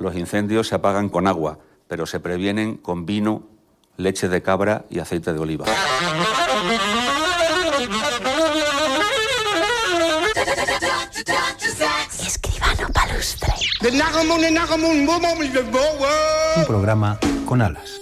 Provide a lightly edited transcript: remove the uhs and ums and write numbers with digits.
Los incendios se apagan con agua, pero se previenen con vino, leche de cabra y aceite de oliva. Escribano Palustre. Un programa con alas.